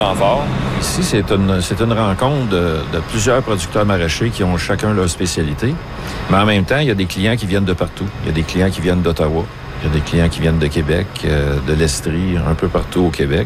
Fort. Ici, c'est une rencontre de plusieurs producteurs maraîchers qui ont chacun leur spécialité. Mais en même temps, il y a des clients qui viennent de partout. Il y a des clients qui viennent d'Ottawa. Il y a des clients qui viennent de Québec, de l'Estrie, un peu partout au Québec.